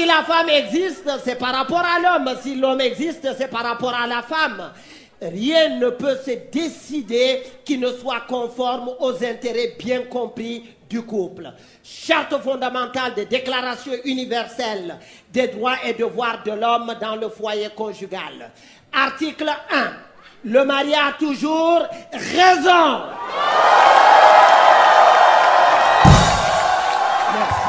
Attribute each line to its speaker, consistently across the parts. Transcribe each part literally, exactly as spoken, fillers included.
Speaker 1: si la femme existe, c'est par rapport à l'homme. Si l'homme existe, c'est par rapport à la femme. Rien ne peut se décider qui ne soit conforme aux intérêts bien compris du couple. Charte fondamentale des déclarations universelles des droits et devoirs de l'homme dans le foyer conjugal. Article un. Le mari a toujours raison. Merci.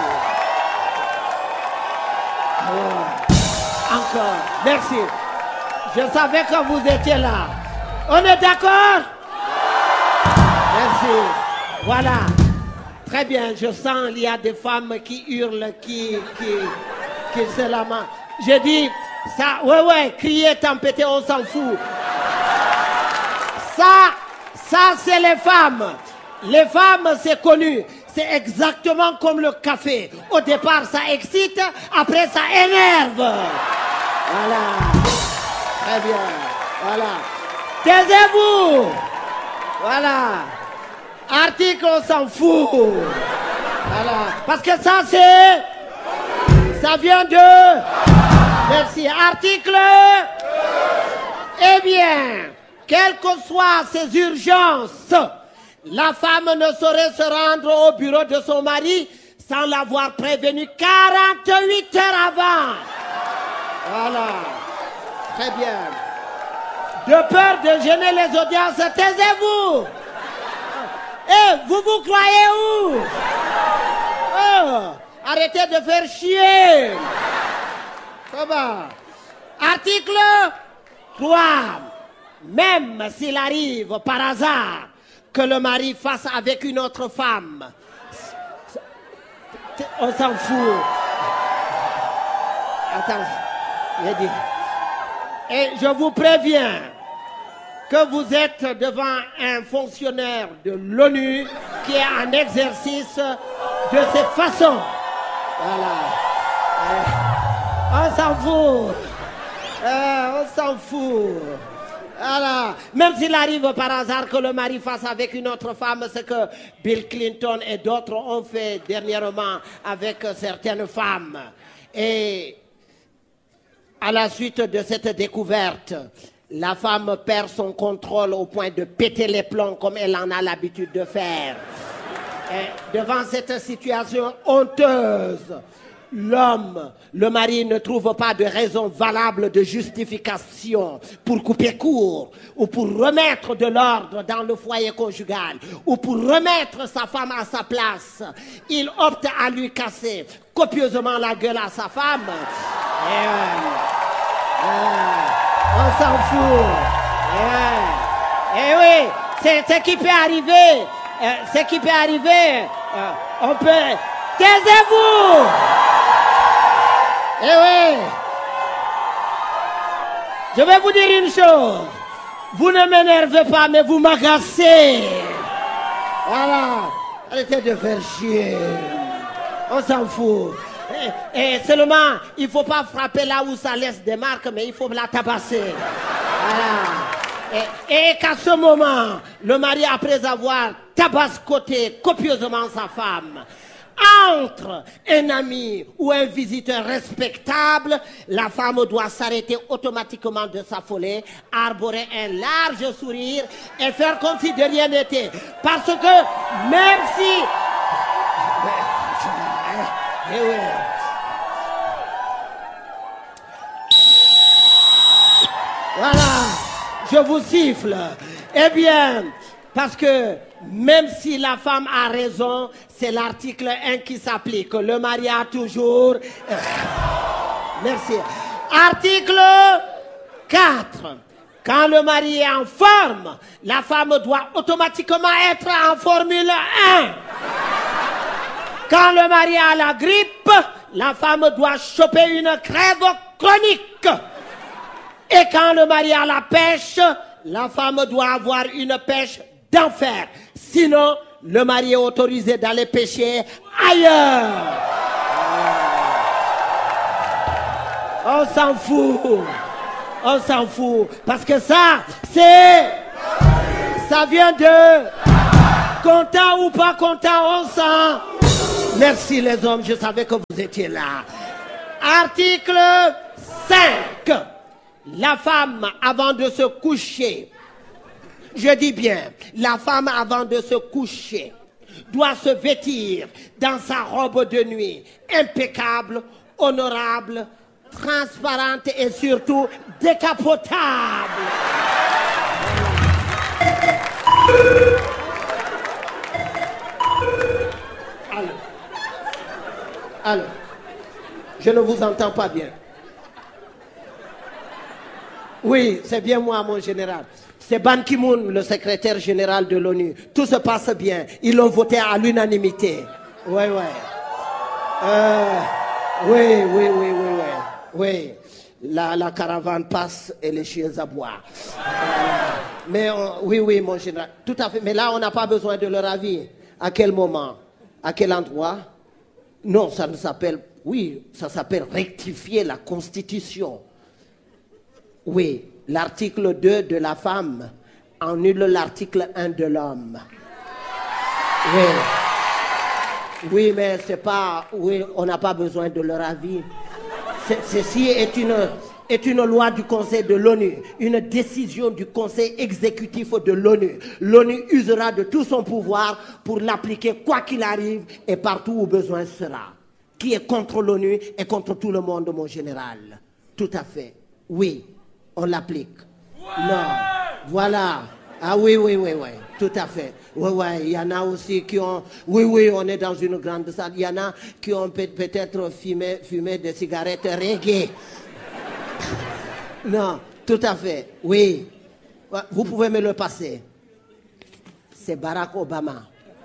Speaker 1: Oh. Encore. Merci. Je savais que vous étiez là. On est d'accord? Merci. Voilà. Très bien. Je sens qu'il y a des femmes qui hurlent, qui, qui, qui se lamentent. Je dis, ça, ouais, ouais, crier, tempêter, on s'en fout. Ça, ça, c'est les femmes. Les femmes, c'est connu. C'est exactement comme le café. Au départ, ça excite. Après, ça énerve. Voilà. Très bien. Voilà. Taisez-vous. Voilà. Article, on s'en fout. Voilà. Parce que ça, c'est... Ça vient de... Merci. Article... Eh bien, quelles que soient ces urgences, la femme ne saurait se rendre au bureau de son mari sans l'avoir prévenu quarante-huit heures avant. Voilà. Très bien. De peur de gêner les audiences, taisez-vous. Eh, vous vous croyez où? Oh, arrêtez de faire chier. Comment? Article trois. Même s'il arrive par hasard que le mari fasse avec une autre femme, on s'en fout. Attends, j'ai dit. Et je vous préviens que vous êtes devant un fonctionnaire de l'ONU qui est en exercice de cette façon. Voilà. Euh, on s'en fout. Euh, on s'en fout. Voilà. Même s'il arrive par hasard que le mari fasse avec une autre femme, ce que Bill Clinton et d'autres ont fait dernièrement avec certaines femmes. Et à la suite de cette découverte, la femme perd son contrôle au point de péter les plombs comme elle en a l'habitude de faire. Et devant cette situation honteuse, l'homme, le mari ne trouve pas de raison valable de justification pour couper court ou pour remettre de l'ordre dans le foyer conjugal ou pour remettre sa femme à sa place. Il opte à lui casser copieusement la gueule à sa femme. Et, euh, euh, on s'en fout. Et, euh, et oui, c'est ce qui peut arriver. Euh, ce qui peut arriver. Euh, on peut... Taisez-vous! Eh oui! Je vais vous dire une chose. Vous ne m'énervez pas, mais vous m'agacez. Voilà. Arrêtez de faire chier. On s'en fout. Et, et seulement, il ne faut pas frapper là où ça laisse des marques, mais il faut la tabasser. Voilà. Et, et qu'à ce moment, le mari, après avoir tabascoté copieusement sa femme, entre un ami ou un visiteur respectable, la femme doit s'arrêter automatiquement de s'affoler, arborer un large sourire et faire comme si de rien n'était. Parce que même si... Eh oui. Voilà, je vous siffle. Eh bien, parce que même si la femme a raison, c'est l'article un qui s'applique. Le mari a toujours... Merci. Article quatre. Quand le mari est en forme, la femme doit automatiquement être en Formule un. Quand le mari a la grippe, la femme doit choper une crève chronique. Et quand le mari a la pêche, la femme doit avoir une pêche d'enfer. Sinon, le mari est autorisé d'aller pêcher ailleurs. On s'en fout. On s'en fout. Parce que ça, c'est... Ça vient de... Content ou pas content, on s'en... Merci les hommes, je savais que vous étiez là. Article cinq. La femme, avant de se coucher, je dis bien, la femme, avant de se coucher, doit se vêtir dans sa robe de nuit, impeccable, honorable, transparente et surtout décapotable. Alors, alors, je ne vous entends pas bien. Oui, c'est bien moi, mon général. C'est Ban Ki-moon, le secrétaire général de l'ONU. Tout se passe bien. Ils l'ont voté à l'unanimité. Oui, oui. Euh, oui, oui, oui, oui, oui. Oui. La, la caravane passe et les chiens aboient. Euh, mais on, oui, oui, mon général. Tout à fait. Mais là, on n'a pas besoin de leur avis. À quel moment? À quel endroit? Non, ça ne s'appelle... Oui, ça s'appelle rectifier la Constitution. Oui, l'article deux de la femme annule l'article un de l'homme. Oui. Oui, mais c'est pas... Oui, on n'a pas besoin de leur avis. Ceci est une, est une loi du Conseil de l'ONU, une décision du Conseil exécutif de l'ONU. L'ONU usera de tout son pouvoir pour l'appliquer quoi qu'il arrive et partout où besoin sera. Qui est contre l'ONU et contre tout le monde, mon général. Tout à fait. Oui, on l'applique. Non, voilà. Ah oui, oui, oui, oui, tout à fait. Oui, oui, il y en a aussi qui ont... Oui, oui, on est dans une grande salle. Il y en a qui ont peut-être fumé, fumé des cigarettes reggae. Non, tout à fait, oui. Vous pouvez me le passer. C'est Barack Obama.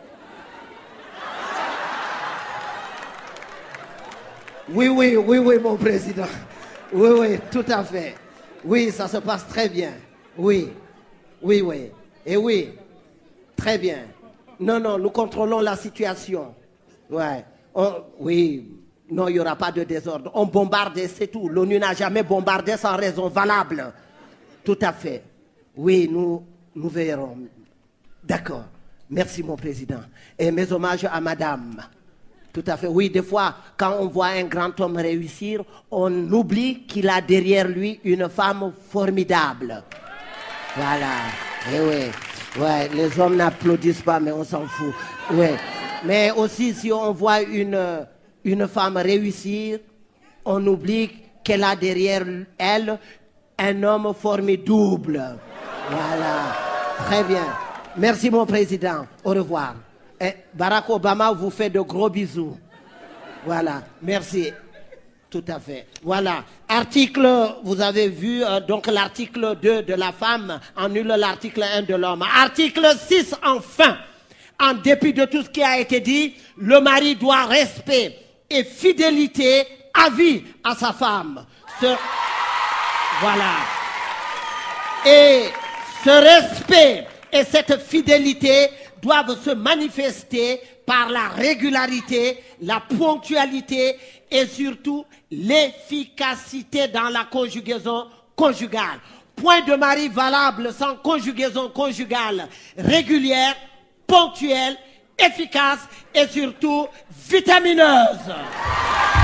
Speaker 1: Oui, oui, oui, oui, mon président. Oui, oui, tout à fait. Oui, ça se passe très bien. Oui, oui, oui. Et oui, très bien. Non, non, nous contrôlons la situation. Ouais. On, oui, non, il n'y aura pas de désordre. On bombarde, c'est tout. L'ONU n'a jamais bombardé sans raison valable. Tout à fait. Oui, nous, nous verrons. D'accord. Merci, mon président. Et mes hommages à madame. Tout à fait. Oui, des fois, quand on voit un grand homme réussir, on oublie qu'il a derrière lui une femme formidable. Voilà. Eh oui. Ouais, les hommes n'applaudissent pas, mais on s'en fout. Ouais. Mais aussi, si on voit une, une femme réussir, on oublie qu'elle a derrière elle un homme formidable. Voilà. Très bien. Merci, mon président. Au revoir. Et Barack Obama vous fait de gros bisous. Voilà, merci. Tout à fait. Voilà. Article, vous avez vu, euh, donc l'article deux de la femme annule l'article un de l'homme. Article six, enfin. En dépit de tout ce qui a été dit, le mari doit respect et fidélité à vie à sa femme. Ce... Voilà. Et ce respect et cette fidélité doivent se manifester par la régularité, la ponctualité et surtout l'efficacité dans la conjugaison conjugale. Point de mari valable sans conjugaison conjugale régulière, ponctuelle, efficace et surtout vitamineuse.